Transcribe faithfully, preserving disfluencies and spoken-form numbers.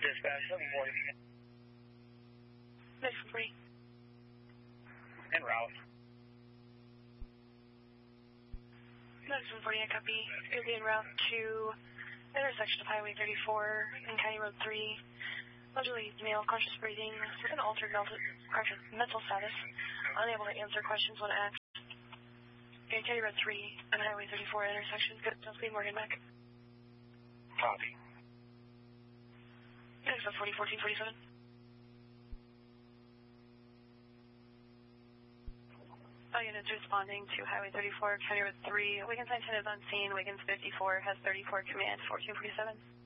dispatch, seven forty. Next three. En route. Next one forty, I copy. You'll be en route to intersection of Highway thirty-four and County Road three. Elderly male, conscious breathing, with an altered mental status, unable to answer questions when asked. Okay, County Road three and Highway thirty-four intersection. Good, don't speed Morgan back. Copy. Next one forty, fourteen forty-seven. All units responding to Highway thirty-four, County Road three. Wiggins nineteen is on scene. Wiggins fifty-four has thirty-four command, fourteen forty-seven.